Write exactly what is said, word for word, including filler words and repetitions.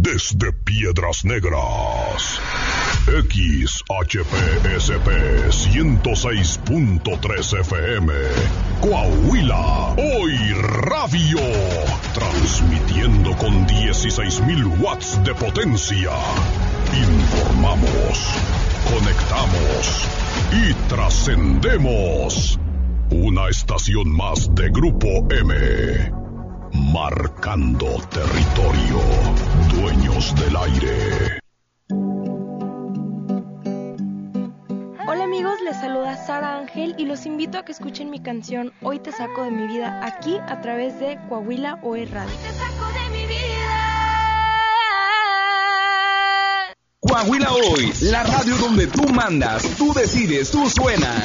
desde Piedras Negras. X H P S P ciento seis punto tres F M, Coahuila, Hoy Radio, transmitiendo con dieciséis mil watts de potencia. Informamos, conectamos y trascendemos. Una estación más de Grupo M, marcando territorio, dueños del aire. Hola amigos, les saluda Sara Ángel y los invito a que escuchen mi canción Hoy te saco de mi vida, aquí a través de Coahuila Hoy Radio. Hoy te saco de mi vida. Coahuila Hoy, la radio donde tú mandas, tú decides, tú suenas.